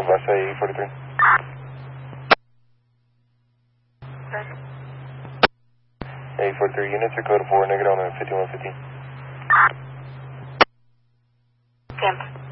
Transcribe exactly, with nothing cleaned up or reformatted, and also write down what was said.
Base A forty-three. A forty-three units are code four, negative on fifty-one fifteen. Camp.